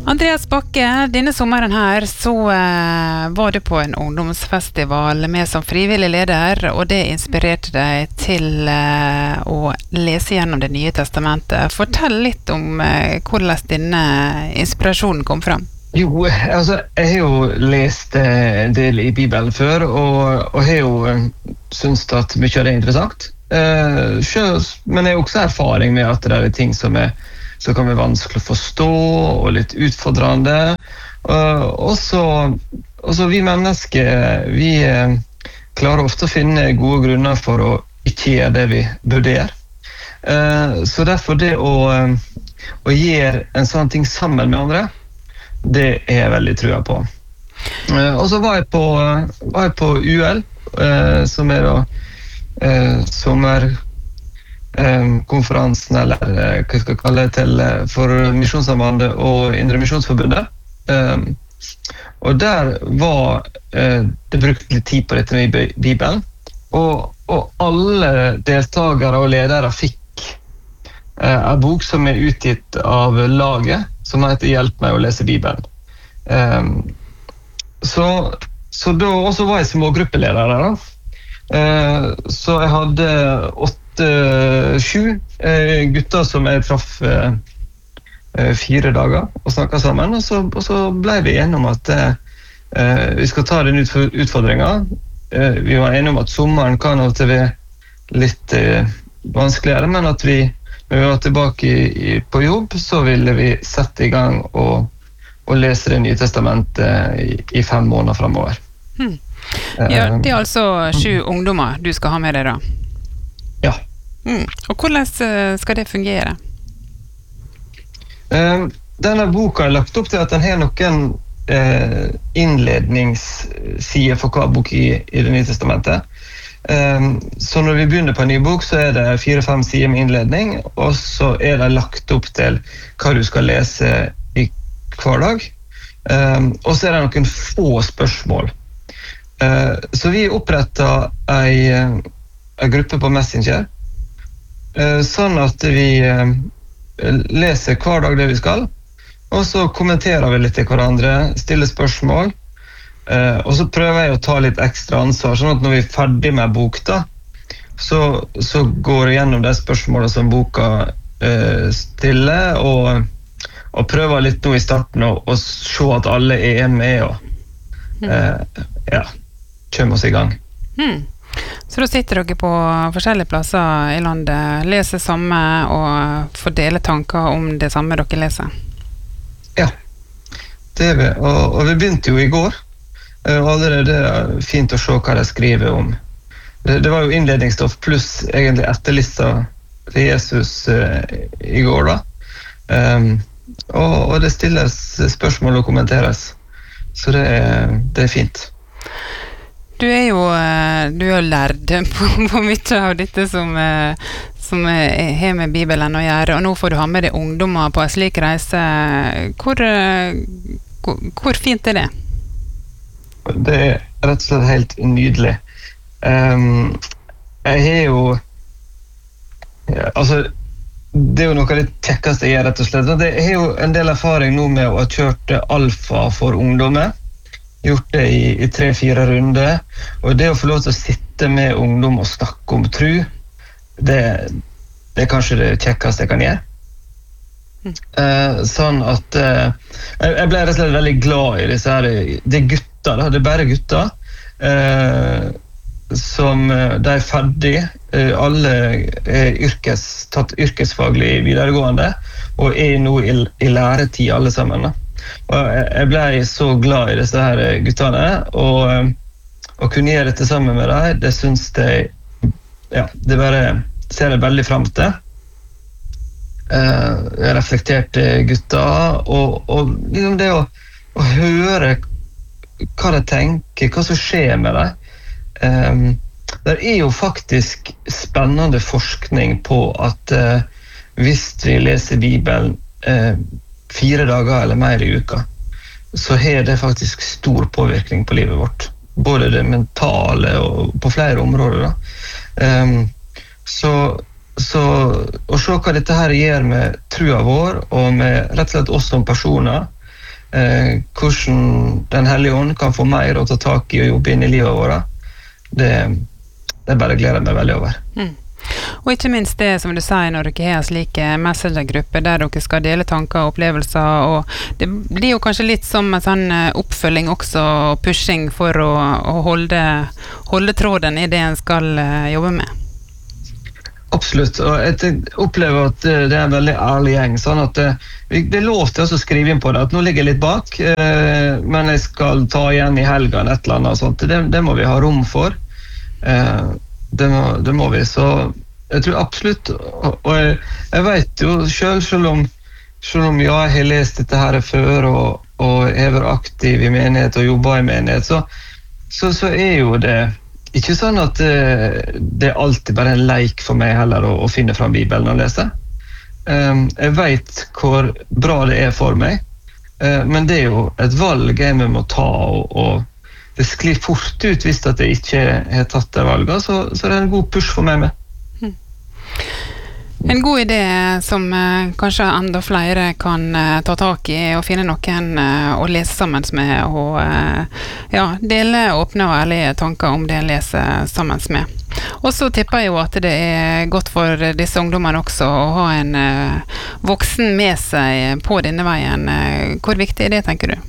Andreas Bakke, denne sommeren her så var du på en ungdomsfestival med som frivillig leder, og det inspirerte deg til å lese gjennom det nye testamentet. Fortell litt om hvordan denne inspirasjonen kom fram. Jo, altså, jeg har jo lest en del i Bibelen før, og har jo syntes at mye av det er interessant. Men jeg har også erfaring med at det er ting som kan være vanskelig å forstå og litt utfordrende. Og så vi mennesker, vi klarer ofte å finne gode grunner for å ikke gjøre det vi burde gjøre. Så derfor det å gjøre en sånn ting sammen med andre, det er jeg veldig trua på. Og så var jeg på UL, som er da sommerkonferansen, eller hva skal jeg kalle det, for Misjonssambandet og Indre Misjonsforbundet. Og der var det brukt litt tid på dette med Bibelen, og alle deltagere og ledere fikk en bok som er utgitt av laget, som heter «Hjelp meg å lese Bibelen». Så da også var jeg smågruppeleder der da. Så jeg hadde 7 gutter som jeg traff 4 dager og snakket sammen, og så ble vi enige om at vi skal ta den utfordringen. Vi var enige om at sommeren kan av til være litt vanskeligere, men at når vi var tilbake på jobb, så ville vi sette i gang og lese det nye testamentet i 5 måneder fremover. Ja, det er altså 7 ungdommer du skal ha med deg da? Ja. Og hvordan skal det fungere? Denne boka er lagt opp til at den har noen innledningssider for hver bok i det nye testamentet. Så når vi begynner på en ny bok, så er det 4-5 sider med innledning, og så er det lagt opp til hva du skal lese i hver dag. Og så er det noen få spørsmål. Så vi opprettet en gruppe på Messenger, sånn at vi leser hver dag det vi skal, og så kommenterer vi litt til hverandre, stiller spørsmål, og så prøver jeg å ta litt ekstra ansvar, sånn at når vi er ferdig med bok da, så går jeg gjennom de spørsmålene som boka stiller, og prøver litt nå i starten å se at alle er med, og kommer oss i gang. Så da sitter dere på forskjellige plasser i landet, leser samme og får dele tanker om det samme dere leser? Ja, det er vi. Og vi begynte jo i går. Allerede er det fint å se hva de skriver om. Det var jo innledningsstoff pluss egentlig etterlista til Jesus i går da. Og det stilles spørsmål og kommenteres. Så det er fint. Du er jo lærd på mye av dette som har med Bibelen å gjøre, og nå får du ha med deg ungdommer på en slik reise. Hvor fint er det? Det er rett og slett helt nydelig. Jeg har jo altså det er jo noe av det kjekkeste jeg gjør rett og slett. Jeg har jo en del erfaring nå med å ha kjørt alfa for ungdommer, gjort det i 3-4 runder, og det å få lov til å sitte med ungdom og snakke om tro, det er kanskje det kjekkeste jeg kan gjøre. Sånn at jeg ble rett og slett veldig glad i disse her, det er gutter da, det er bare gutter, som de er ferdig, alle er tatt yrkesfaglig videregående, og er nå i læretid alle sammen da. Og jeg ble så glad i disse her guttene, og kunne gjøre dette sammen med dem, det synes jeg, det bare ser jeg veldig frem til. Jeg reflekterte gutter, og liksom det å høre hva de tenker, hva som skjer med dem. Det er jo faktisk spennende forskning på at hvis vi leser Bibelen 4 dager eller mer i uka, så har det faktisk stor påvirkning på livet vårt. Både det mentale og på flere områder da. Så å se hva dette her gjør med trua vår, og med rett og slett oss som personer, hvordan Den hellige ånd kan få mer å ta tak i og jobbe inn i livet vårt, det bare gleder jeg meg veldig over. Og ikke minst det som du sier når dere har slike messengergrupper der dere skal dele tanker og opplevelser, og det blir jo kanskje litt som en sånn oppfølging også, og pushing for å holde tråden i det en skal jobbe med. Absolutt, og jeg opplever at det en veldig ærlig gjeng, sånn at det er lov til å skrive inn på det, at nå ligger jeg litt bak, men jeg skal ta igjen i helgen et eller annet sånt. Det må vi ha rom for. Det må vi, så jeg tror absolutt, og jeg vet jo selv om ja, jeg har lest dette her før, og jeg var aktiv i menighet og jobbet i menighet, så jo det ikke sånn at det alltid bare en leik for meg heller å finne fram Bibelen og lese. Jeg vet hvor bra det for meg, men det jo et valg jeg må ta, og det sklir fort ut hvis at jeg ikke har tatt det valget, så det en god push for meg med. En god idé som kanskje enda flere kan ta tak i og finne noen å lese sammen med, og ja, dele åpne og ærlige tanker om det en leser sammen med. Og så tipper jeg jo at det godt for disse ungdommene også å ha en voksen med seg på denne veien. Hvor viktig det, tenker du?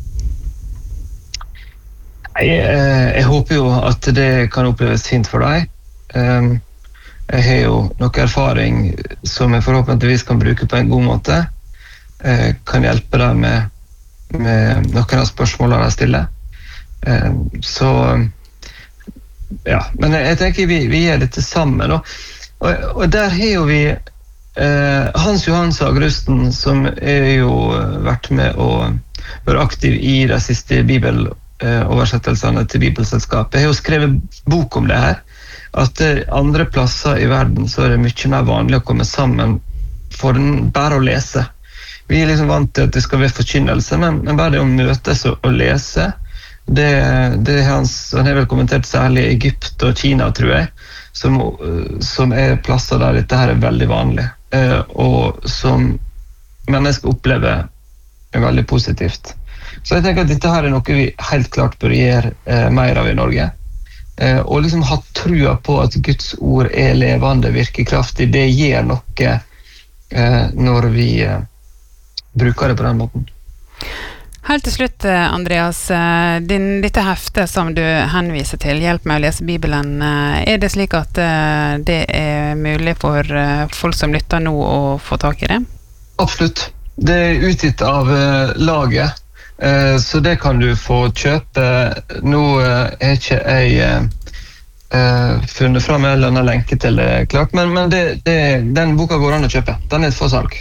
Jeg håper jo at det kan oppleves fint for deg. Jeg har jo noe erfaring som jeg forhåpentligvis kan bruke på en god måte. Kan hjelpe deg med noen av spørsmålene jeg stiller. Så ja, men jeg tenker vi gjør dette sammen. Og der har jo vi Hans Johans Augusten, som jo vært med og vært aktiv i de siste bibeloversettelsene til Bibelselskapet. Jeg har jo skrevet bok om det her, at andre plasser i verden så det mye mer vanlig å komme sammen for bare å lese. Vi liksom vant til at det skal være forkynnelse, men bare det å møtes og lese, det han har vel kommentert særlig i Egypt og Kina, tror jeg, som plasser der dette her veldig vanlig, og som mennesker opplever veldig positivt. Så jeg tenker at dette her noe vi helt klart bør gjøre mer av i Norge. Og liksom ha trua på at Guds ord levende, virkekraftig. Det gjør noe når vi bruker det på den måten. Helt til slutt, Andreas, dette heftet som du henviser til, Hjelp meg å lese Bibelen, det slik at det mulig for folk som lytter nå å få tak i det? Absolutt. Det utgitt av laget. Så det kan du få kjøpe. Nå ikke jeg funnet frem en eller annen lenke til det, klart, men den boka går an å kjøpe. Den for salg.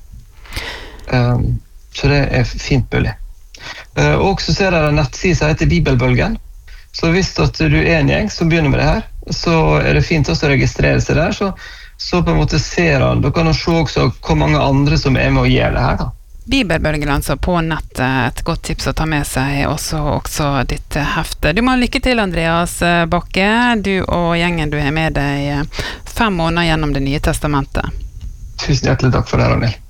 Så det fint mulig. Og så ser jeg en nettside som heter Bibelbølgen. Så hvis at du en gjeng som begynner med det her, så det fint også å registrere seg der, så på en måte ser han, da kan han se også hvor mange andre som med å gjøre det her da. Bibelbølgen altså på nettet, et godt tips å ta med seg, også ditt hefte. Du må ha lykke til, Andreas Bakke, du og gjengen du har med deg 5 måneder gjennom Det nye testamentet. Tusen hjertelig takk for det, Ragnhild.